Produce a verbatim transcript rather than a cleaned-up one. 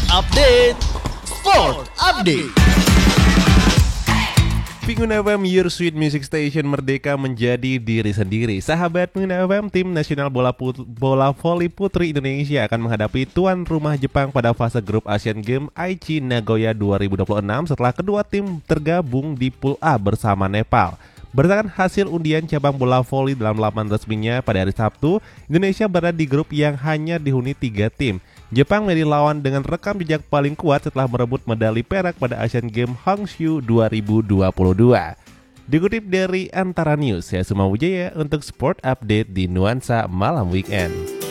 Update Sport Update. Pengguna F M, Your Sweet Music Station, merdeka menjadi diri sendiri. Sahabat pengguna F M, tim nasional bola, put- bola voli putri Indonesia akan menghadapi tuan rumah Jepang pada fase grup Asian Games Aichi Nagoya dua ribu dua puluh enam setelah kedua tim tergabung di Pool A bersama Nepal. Berdasarkan hasil undian cabang bola voli dalam laman resminya pada hari Sabtu, Indonesia berada di grup yang hanya dihuni tiga tim. Jepang menjadi lawan dengan rekam jejak paling kuat setelah merebut medali perak pada Asian Games Hangzhou dua ribu dua puluh dua. Dikutip dari Antara News, saya Suma Wijaya untuk Sport Update di Nuansa Malam Weekend.